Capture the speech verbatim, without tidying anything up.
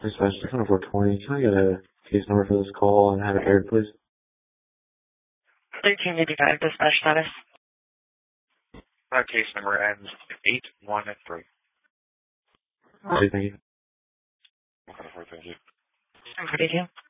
Dispatch twenty-four twenty. Can I get a case number for this call and have it aired, please? thirteen eighty-five dispatch status. That case number ends eight one three. Okay, thank you. Okay, thank you. I'm ready to.